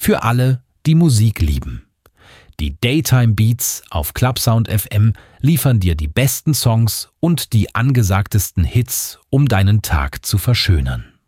für alle, die Musik lieben. Die Daytime Beats auf Clubsound FM liefern dir die besten Songs und die angesagtesten Hits, um deinen Tag zu verschönern.